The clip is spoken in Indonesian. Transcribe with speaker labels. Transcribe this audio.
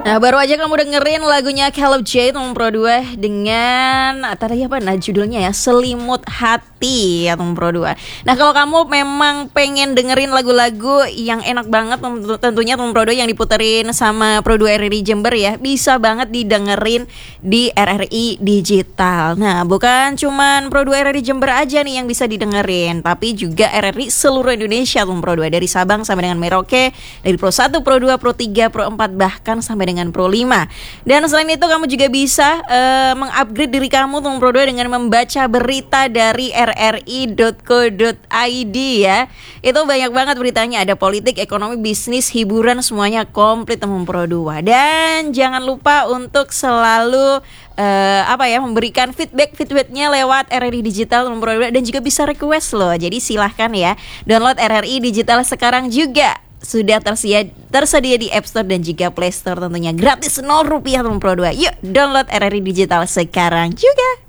Speaker 1: Nah, baru aja kamu dengerin lagunya Caleb J Tom Pro 2 dengan tadi apa judulnya ya, Selimut Hati ya Tom Pro 2. Nah, kalau kamu memang pengen dengerin lagu-lagu yang enak banget tentunya Tom Pro 2 yang diputerin sama Pro 2 RRI Jember ya, bisa banget didengerin di RRI Digital. Nah, bukan cuman Pro 2 RRI Jember aja nih yang bisa didengerin, tapi juga RRI seluruh Indonesia Tom Pro 2, dari Sabang sampai dengan Merauke, dari Pro 1, Pro 2, Pro 3, Pro 4 bahkan sampai dengan Pro 5. Dan selain itu kamu juga bisa mengupgrade diri kamu Tom Pro 2 dengan membaca berita dari rri.co.id ya. Itu banyak banget beritanya, ada politik, ekonomi, bisnis, hiburan, semuanya komplit Tom Pro 2. Dan jangan lupa untuk selalu memberikan feedbacknya lewat RRI Digital Tom Pro 2, dan juga bisa request loh. Jadi silahkan ya, download RRI Digital sekarang juga. Sudah tersedia di App Store dan juga Play Store, tentunya gratis 0 rupiah Tom Pro 2. Yuk download RRI Digital sekarang juga.